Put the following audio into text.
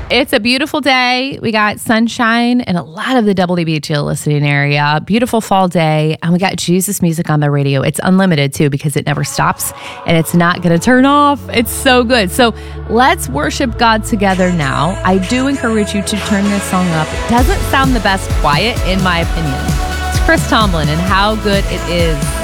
It's a beautiful day. We got sunshine in a lot of the WBGL listening area. Beautiful fall day. And we got Jesus music on the radio. It's unlimited too because it never stops and it's not going to turn off. It's so good. So let's worship God together now. I do encourage you to turn this song up. It doesn't sound the best quiet in my opinion. It's Chris Tomlin and How Good It Is.